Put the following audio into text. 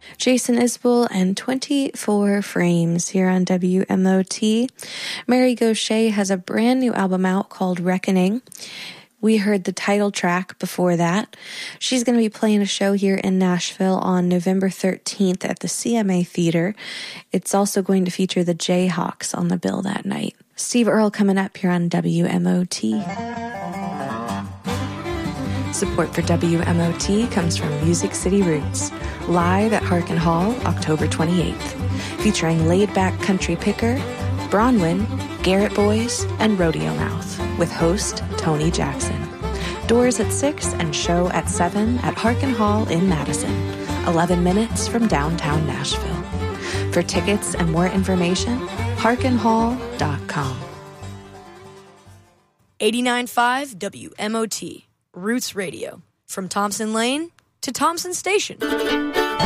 Jason Isbell and 24 Frames here on WMOT. Mary Gauthier has a brand new album out called Reckoning. We heard the title track before that. She's going to be playing a show here in Nashville on November 13th at the CMA Theater. It's also going to feature the Jayhawks on the bill that night. Steve Earle coming up here on WMOT. Support for WMOT comes from Music City Roots, live at Harkin Hall, October 28th, featuring laid-back country picker, Bronwyn, Garrett Boys, and Rodeo Mouth, with host Tony Jackson. Doors at 6 and show at 7 at Harkin Hall in Madison, 11 minutes from downtown Nashville. For tickets and more information, harkinhall.com. 89.5 WMOT, Roots Radio, from Thompson Lane to Thompson Station.